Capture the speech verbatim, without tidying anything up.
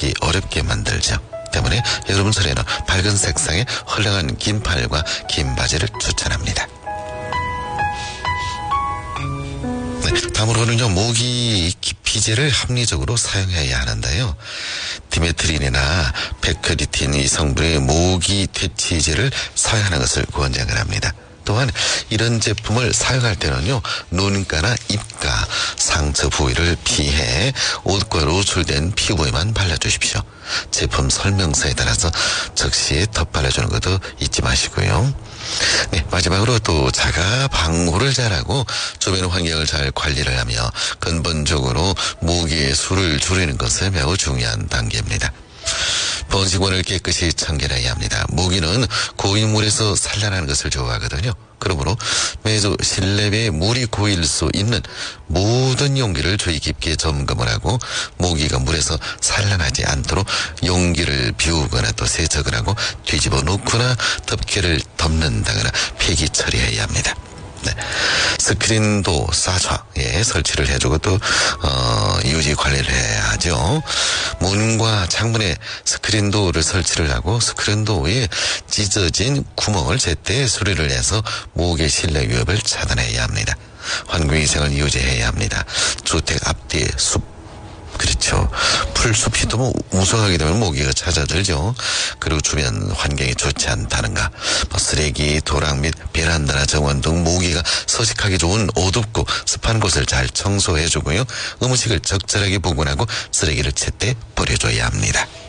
찾기 어렵게 만들죠. 때문에 여러분 손에는 밝은 색상의 헐렁한 긴 팔과 긴 바지를 추천합니다. 네, 다음으로는요, 모기 기피제를 합리적으로 사용해야 하는데요. 디메트린이나 페크리틴 이 성분의 모기 퇴치제를 사용하는 것을 권장을 합니다. 또한 이런 제품을 사용할 때는요, 눈가나 입가, 상처 부위를 피해 옷과 노출된 피부에만 발라주십시오. 제품 설명서에 따라서 적시에 덧발라주는 것도 잊지 마시고요. 네, 마지막으로 또 자가 방호를 잘하고 주변 환경을 잘 관리를 하며 근본적으로 모기의 수를 줄이는 것은 매우 중요한 단계입니다. 번식원을 깨끗이 청결해야 합니다. 모기는 고인물에서 산란하는 것을 좋아하거든요. 그러므로 매주 실내에 물이 고일 수 있는 모든 용기를 주의 깊게 점검을 하고 모기가 물에서 산란하지 않도록 용기를 비우거나 또 세척을 하고 뒤집어 놓거나 덮개를 덮는다거나 폐기 처리해야 합니다. 네. 스크린도 쏴줘. 예, 설치를 해주고 또, 어, 유지 관리를 해야 하죠. 문과 창문에 스크린도어를 설치를 하고 스크린도어에 찢어진 구멍을 제때 수리를 해서 모기 실내 위협을 차단해야 합니다. 환경위생을 유지해야 합니다. 주택 앞뒤에 숲, 그렇죠. 풀숲이 너무 우성하게 되면 모기가 찾아들죠. 그리고 주변 환경이 좋지 않다는가. 뭐 쓰레기, 도랑 및 베란다나 정원 등 모기가 서식하기 좋은 어둡고 습한 곳을 잘 청소해주고요. 음식을 적절하게 보관하고 쓰레기를 제때 버려줘야 합니다.